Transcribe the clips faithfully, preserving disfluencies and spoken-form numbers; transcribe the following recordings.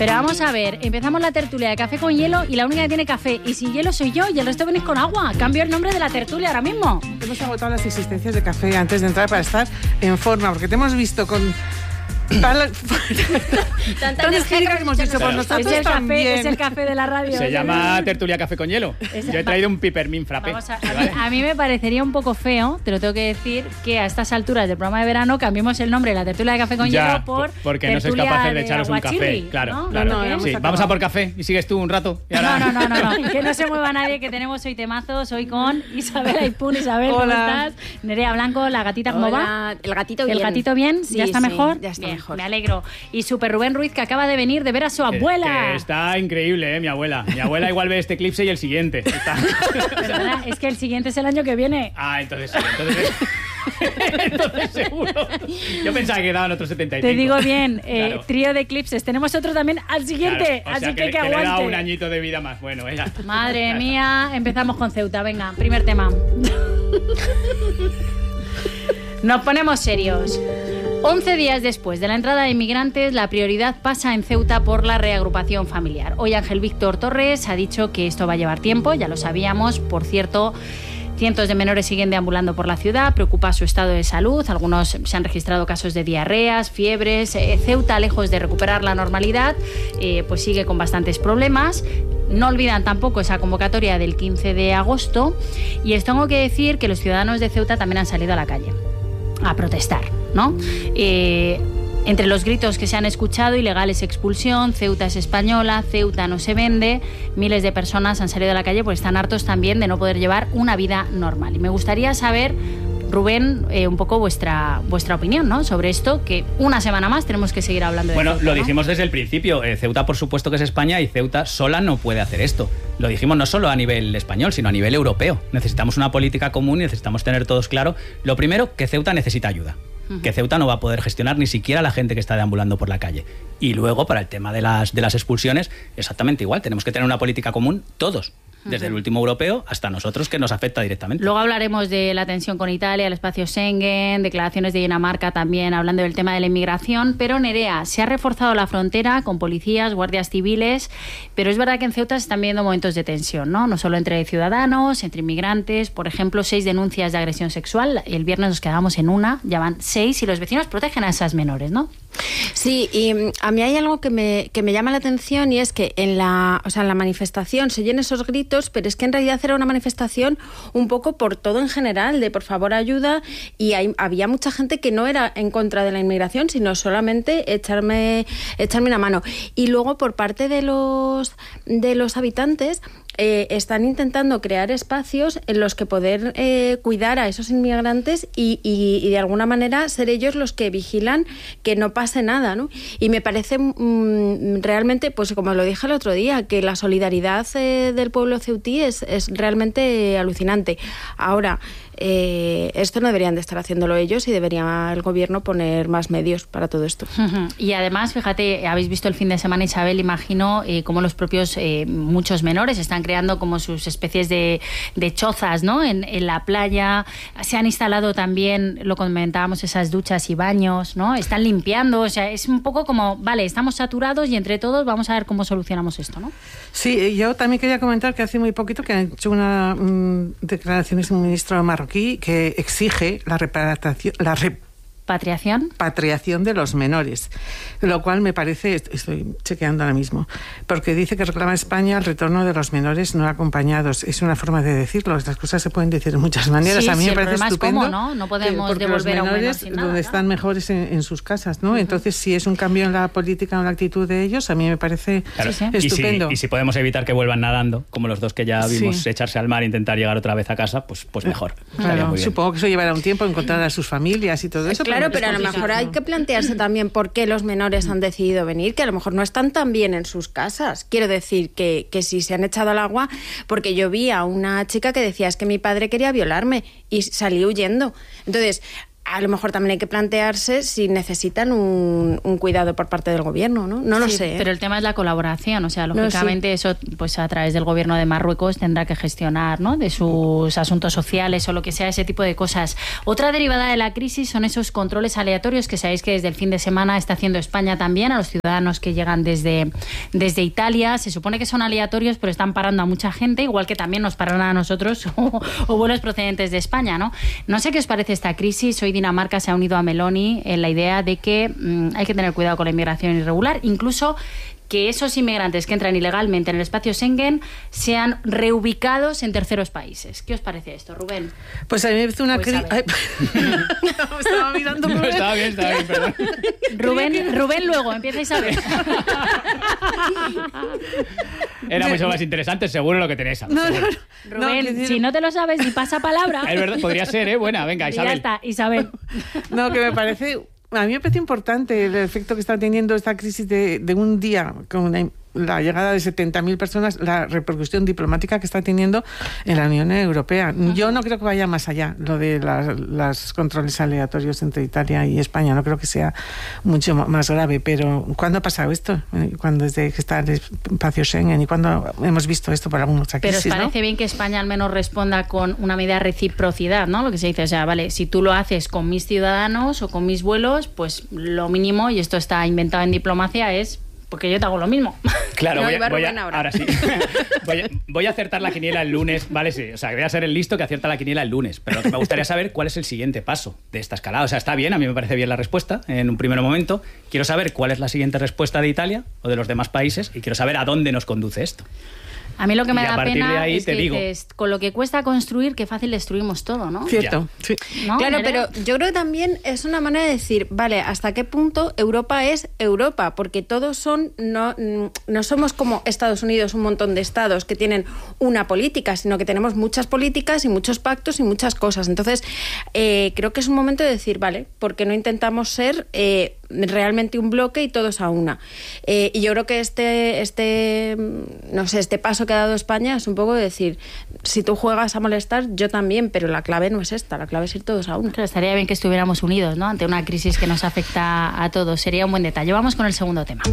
Pero vamos a ver, empezamos la tertulia de café con hielo y la única que tiene café y sin hielo soy yo y el resto venís con agua. Cambio el nombre de la tertulia ahora mismo. Hemos agotado las existencias de café antes de entrar para estar en forma, porque te hemos visto con... Tanta energía que hemos dicho por nosotros es el, también. café, es el café de la radio. Se llama tertulia café con hielo. Es, Yo he traído un peppermint frappé. Vamos a, a, mí, a mí me parecería un poco feo, te lo tengo que decir, que a estas alturas del programa de verano cambiemos el nombre de la tertulia de café con ya, hielo por porque no sois capaces de echaros un café. Claro, ¿no? claro. No, no, sí. Vamos a por café y sigues tú un rato. Y ahora... no, no, no, no, no, que no se mueva nadie, que tenemos hoy temazos, hoy con Isabel Aipún. Isabel, ¿cómo estás? Nerea Blanco, la gatita, ¿cómo Hola. va? El gatito bien. ¿El gatito bien? Sí, ¿Ya está sí, mejor? Ya está bien, mejor. Me alegro. Y Super Rubén Ruiz, que acaba de venir de ver a su abuela. Que está increíble, ¿eh? Mi abuela. Mi abuela igual ve este eclipse y el siguiente. Está... ¿Verdad? Es que el siguiente es el año que viene. Ah, entonces sí. Entonces, entonces seguro. Yo pensaba que quedaban otros setenta y cinco. Te digo bien, eh, Claro. trío de eclipses. Tenemos otro también al siguiente. Claro, o sea, así que, que, que, que aguante. le he dado un añito de vida más. Bueno, ella. Madre Ya mía, empezamos con Ceuta. Venga, primer tema. Nos ponemos serios. once días después de la entrada de inmigrantes, la prioridad pasa en Ceuta por la reagrupación familiar. Hoy Ángel Víctor Torres ha dicho que esto va a llevar tiempo, ya lo sabíamos. Por cierto, cientos de menores siguen deambulando por la ciudad, preocupa su estado de salud, algunos se han registrado casos de diarreas, fiebres. Eh, Ceuta, lejos de recuperar la normalidad, eh, pues sigue con bastantes problemas. No olvidan tampoco esa convocatoria del quince de agosto y les tengo que decir que los ciudadanos de Ceuta también han salido a la calle a protestar, ¿no? Eh, entre los gritos que se han escuchado, ilegal es expulsión, Ceuta es española, Ceuta no se vende, miles de personas han salido a la calle porque están hartos también de no poder llevar una vida normal. Y me gustaría saber, Rubén, eh, un poco vuestra vuestra opinión, ¿no? Sobre esto, que una semana más tenemos que seguir hablando de Bueno, Ceuta, lo ¿no? dijimos desde el principio. Eh, Ceuta, por supuesto que es España y Ceuta sola no puede hacer esto. Lo dijimos no solo a nivel español, sino a nivel europeo. Necesitamos una política común y necesitamos tener todos claro. Lo primero, que Ceuta necesita ayuda. Uh-huh. Que Ceuta no va a poder gestionar ni siquiera la gente que está deambulando por la calle. Y luego, para el tema de las, de las expulsiones, exactamente igual. Tenemos que tener una política común todos. Desde el último europeo hasta nosotros, que nos afecta directamente. Luego hablaremos de la tensión con Italia, el espacio Schengen, declaraciones de Dinamarca también hablando del tema de la inmigración. Pero Nerea, se ha reforzado la frontera con policías, guardias civiles, pero es verdad que en Ceuta se están viendo momentos de tensión, ¿no? No solo entre ciudadanos, entre inmigrantes. Por ejemplo, seis denuncias de agresión sexual. El viernes nos quedamos en una, ya van seis y los vecinos protegen a esas menores, ¿no? Sí, y a mí hay algo que me, que me llama la atención y es que en la, o sea, en la manifestación se oyen esos gritos, pero es que en realidad era una manifestación un poco por todo en general, de por favor ayuda, y hay, había mucha gente que no era en contra de la inmigración, sino solamente echarme, echarme una mano. Y luego por parte de los, de los habitantes, Eh, están intentando crear espacios en los que poder eh, cuidar a esos inmigrantes y, y, y de alguna manera ser ellos los que vigilan que no pase nada, ¿no? Y me parece mmm, realmente, pues como lo dije el otro día, que la solidaridad eh, del pueblo ceutí es, es realmente alucinante. Ahora, eh, esto no deberían de estar haciéndolo ellos y debería el gobierno poner más medios para todo esto. Y además, fíjate, habéis visto el fin de semana, Isabel, imagino, eh, cómo los propios, eh, muchos menores están creando como sus especies de, de chozas, ¿no? En, en la playa. Se han instalado también, lo comentábamos, esas duchas y baños, ¿no? Están limpiando, o sea, es un poco como, vale, estamos saturados y entre todos vamos a ver cómo solucionamos esto, ¿no? Sí, yo también quería comentar que hace muy poquito que han hecho una um, declaración de un ministro marroquí que exige la reparación, la reparación ¿Patriación? Patriación de los menores, lo cual me parece, estoy chequeando ahora mismo, porque dice que reclama España el retorno de los menores no acompañados. Es una forma de decirlo, las cosas se pueden decir de muchas maneras. Sí, a mí sí, me parece estupendo. Es cómo, ¿no? No podemos que, devolver los a un menor menores sin nada, donde ¿no? están mejores en, en sus casas, ¿no? Uh-huh. Entonces, si es un cambio en la política o en la actitud de ellos, a mí me parece claro. sí, sí. estupendo. Y si, y si podemos evitar que vuelvan nadando, como los dos que ya vimos sí. echarse al mar e intentar llegar otra vez a casa, pues, pues mejor. Claro, muy bien. supongo que eso llevará un tiempo encontrar a sus familias y todo eso. Claro, pero, pero a lo mejor hay que plantearse también por qué los menores han decidido venir, que a lo mejor no están tan bien en sus casas. Quiero decir que, que si se han echado al agua, porque yo vi a una chica que decía, es que mi padre quería violarme y salí huyendo. Entonces, a lo mejor también hay que plantearse si necesitan un, un cuidado por parte del gobierno, ¿no? No lo sí, sé. ¿eh? Pero el tema es la colaboración, o sea, lógicamente no, sí. eso, pues a través del gobierno de Marruecos tendrá que gestionar, ¿no? De sus asuntos sociales o lo que sea, ese tipo de cosas. Otra derivada de la crisis son esos controles aleatorios que sabéis que desde el fin de semana está haciendo España también a los ciudadanos que llegan desde, desde Italia. Se supone que son aleatorios, pero están parando a mucha gente, igual que también nos paran a nosotros o, o vuelos procedentes de España, ¿no? No sé qué os parece esta crisis. Hoy Dinamarca se ha unido a Meloni en la idea de que mmm, hay que tener cuidado con la inmigración irregular, incluso que esos inmigrantes que entran ilegalmente en el espacio Schengen sean reubicados en terceros países. ¿Qué os parece esto, Rubén? Pues a mí me parece una Pues crisis... Estaba mirando por no, estaba bien, estaba bien, perdón. Rubén, Rubén luego, empieza Isabel. Era mucho más interesante, seguro, lo que tenéis. No, no, no. Rubén, No, decir... si no te lo sabes, ni pasa palabra. Es verdad, podría ser, ¿eh? Buena, venga, Isabel. Y ya está, Isabel. No, que me parece... A mí me parece importante el efecto que está teniendo esta crisis de, de un día con una, la llegada de setenta mil personas, la repercusión diplomática que está teniendo en la Unión Europea. Yo no creo que vaya más allá lo de las, las controles aleatorios entre Italia y España. No creo que sea mucho más grave. Pero ¿cuándo ha pasado esto? ¿Cuándo desde que está el espacio Schengen? ¿Y cuándo hemos visto esto por alguna otra crisis? Pero os parece, ¿no?, bien que España al menos responda con una medida de reciprocidad, ¿no? Lo que se dice, o sea, vale, si tú lo haces con mis ciudadanos o con mis vuelos, pues lo mínimo, y esto está inventado en diplomacia, es porque yo te hago lo mismo. Claro, No, voy, a, voy a, ahora. ahora sí. voy, a, voy a acertar la quiniela el lunes, ¿vale? Sí, o sea, voy a ser el listo que acierta la quiniela el lunes, pero lo que me gustaría saber cuál es el siguiente paso de esta escalada. O sea, está bien, a mí me parece bien la respuesta en un primer momento. Quiero saber cuál es la siguiente respuesta de Italia o de los demás países y quiero saber a dónde nos conduce esto. A mí lo que me y da a partir pena de ahí es te que digo. dices, con lo que cuesta construir, qué fácil destruimos todo, ¿no? Cierto, sí. ¿No, Claro, Nerea? pero yo creo que también es una manera de decir, vale, ¿hasta qué punto Europa es Europa? Porque todos son, no, no somos como Estados Unidos, un montón de estados que tienen una política, sino que tenemos muchas políticas y muchos pactos y muchas cosas. Entonces, eh, creo que es un momento de decir, vale, ¿por qué no intentamos ser eh, realmente un bloque y todos a una? Eh, y yo creo que este, este, no sé, este paso que ha dado España es un poco de decir, si tú juegas a molestar, yo también, pero la clave no es esta, la clave es ir todos a una. Claro, estaría bien que estuviéramos unidos, ¿no? Ante una crisis que nos afecta a todos. Sería un buen detalle. Vamos con el segundo tema.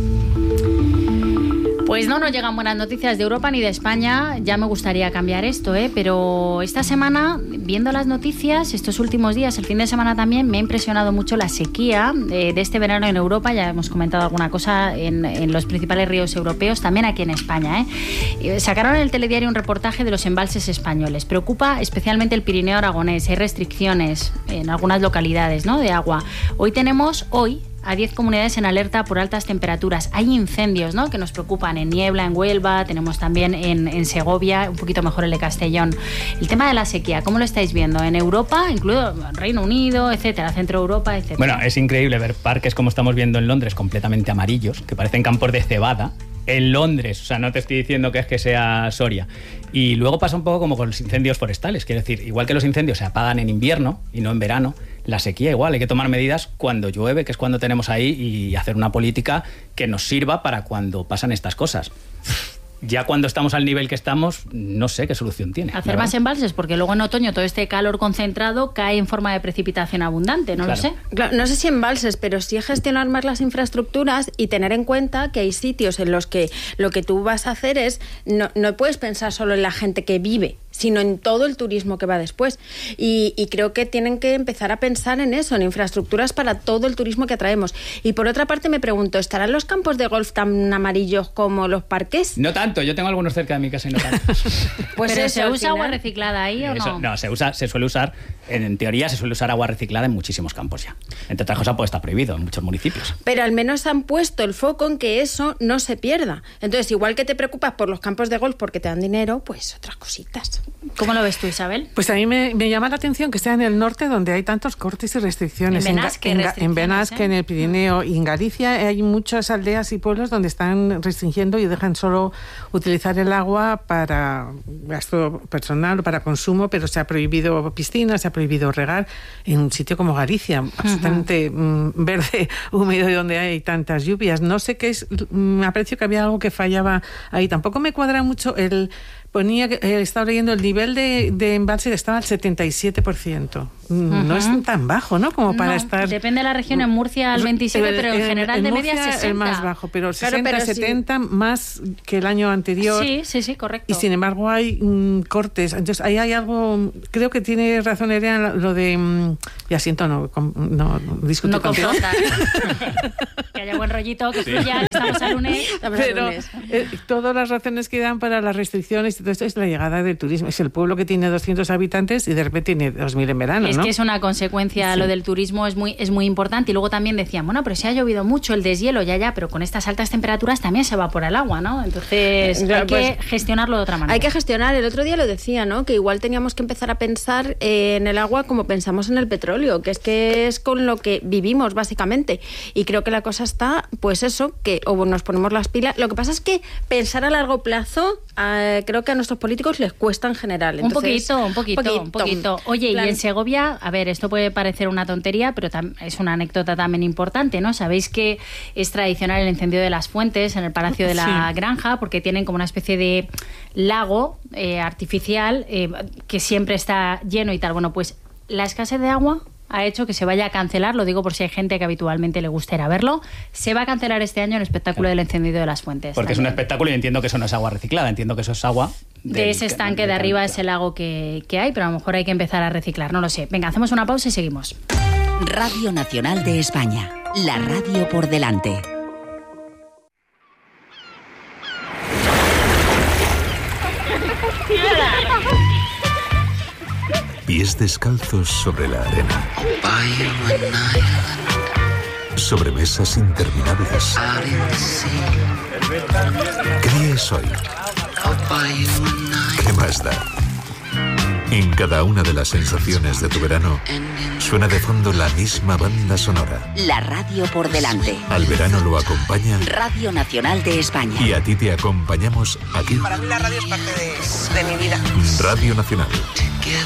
Pues no nos llegan buenas noticias de Europa ni de España. Ya me gustaría cambiar esto, ¿eh? Pero esta semana, viendo las noticias, estos últimos días, el fin de semana también, me ha impresionado mucho la sequía de, de este verano en Europa. Ya hemos comentado alguna cosa en, en los principales ríos europeos, también aquí en España, ¿eh? Sacaron en el telediario un reportaje de los embalses españoles. Preocupa especialmente el Pirineo aragonés. Hay restricciones en algunas localidades, ¿no?, de agua. Hoy tenemos, hoy... a diez comunidades en alerta por altas temperaturas. Hay incendios, ¿no?, que nos preocupan en Niebla, en Huelva, tenemos también en, en Segovia, un poquito mejor el de Castellón. El tema de la sequía, ¿cómo lo estáis viendo? En Europa, incluido Reino Unido, etcétera, Centro Europa, etcétera. Bueno, es increíble ver parques como estamos viendo en Londres, completamente amarillos, que parecen campos de cebada. En Londres, o sea, no te estoy diciendo que es que sea Soria. Y luego pasa un poco como con los incendios forestales, quiero decir, igual que los incendios se apagan en invierno y no en verano, la sequía igual, hay que tomar medidas cuando llueve, que es cuando tenemos ahí, y hacer una política que nos sirva para cuando pasan estas cosas. Ya cuando estamos al nivel que estamos, no sé qué solución tiene. Hacer más embalses, porque luego en otoño todo este calor concentrado cae en forma de precipitación abundante, no Claro. lo sé. Claro, no sé si embalses, pero sí gestionar más las infraestructuras y tener en cuenta que hay sitios en los que lo que tú vas a hacer es, no, no puedes pensar solo en la gente que vive, sino en todo el turismo que va después. Y, y creo que tienen que empezar a pensar en eso, en infraestructuras para todo el turismo que atraemos. Y por otra parte me pregunto, ¿estarán los campos de golf tan amarillos como los parques? No tanto, yo tengo algunos cerca de mi casa y no tanto. Pues ¿Pero eso, se al usa agua final. reciclada ahí o Eso, no? no, se usa, se suele usar, en, en teoría se suele usar agua reciclada en muchísimos campos ya. Entre otras cosas, pues está prohibido en muchos municipios. Pero al menos han puesto el foco en que eso no se pierda. Entonces, igual que te preocupas por los campos de golf porque te dan dinero, pues otras cositas. ¿Cómo lo ves tú, Isabel? Pues a mí me, me llama la atención que sea en el norte donde hay tantos cortes y restricciones. En Benasque, en, Ga- restricciones, en Benasque, ¿eh? en el Pirineo y en Galicia hay muchas aldeas y pueblos donde están restringiendo y dejan solo utilizar el agua para gasto personal o para consumo, pero se ha prohibido piscinas, se ha prohibido regar en un sitio como Galicia, absolutamente mm, verde, húmedo y donde hay tantas lluvias. No sé qué es, me ha parecido que había algo que fallaba ahí. Tampoco me cuadra mucho el ponía que eh, estaba leyendo el nivel de, de embalse estaba al setenta y siete por ciento. Uh-huh. No es tan bajo, ¿no? Como para no, estar... Depende de la región, en Murcia al veintisiete, pero en, en general en de Murcia media sesenta. Es más bajo, pero claro, sesenta, setenta sí. Más que el año anterior. Sí, sí, sí, correcto. Y sin embargo hay mm, cortes. Entonces ahí hay algo, creo que tiene razón Nerea, lo de... Mm, ya siento, no, no discutir no contigo. Que haya buen rollito, que fluya, estamos al lunes. Pero eh, todas las razones que dan para las restricciones y todo esto es la llegada del turismo. Es el pueblo que tiene doscientos habitantes y de repente tiene dos mil en verano, es ¿no? que es una consecuencia, sí. Lo del turismo es muy, es muy importante. Y luego también decían, bueno, pero si ha llovido mucho, el deshielo, ya, ya, pero con estas altas temperaturas también se evapora el agua, ¿no? Entonces claro, hay pues, que gestionarlo de otra manera. Hay que gestionar. El otro día lo decía, ¿no? Que igual teníamos que empezar a pensar eh, en el agua como pensamos en el petróleo, que es que es con lo que vivimos, básicamente. Y creo que la cosa está, pues eso, que o nos ponemos las pilas. Lo que pasa es que pensar a largo plazo, eh, creo que a nuestros políticos les cuesta en general. Entonces, un poquito, un poquito, un poquito. Oye, claro. Y en Segovia, a ver, esto puede parecer una tontería, pero es una anécdota también importante, ¿no? Sabéis que es tradicional el encendido de las fuentes en el Palacio de la sí. Granja, porque tienen como una especie de lago eh, artificial eh, que siempre está lleno y tal. Bueno, pues la escasez de agua ha hecho que se vaya a cancelar, lo digo por si hay gente que habitualmente le gusta ir a verlo, se va a cancelar este año el espectáculo claro. del encendido de las fuentes. Porque también. Es un espectáculo y entiendo que eso no es agua reciclada, entiendo que eso es agua... De del, ese estanque de arriba es el lago que, que hay, pero a lo mejor hay que empezar a reciclar, no lo sé. Venga, hacemos una pausa y seguimos. Radio Nacional de España, la radio por delante. Pies descalzos sobre la arena. Sobre mesas interminables. ¿Qué día es hoy? ¿Qué más da? En cada una de las sensaciones de tu verano suena de fondo la misma banda sonora. La radio por delante. Al verano lo acompaña Radio Nacional de España. Y a ti te acompañamos aquí. Para mí la radio es parte de, de mi vida. Radio Nacional.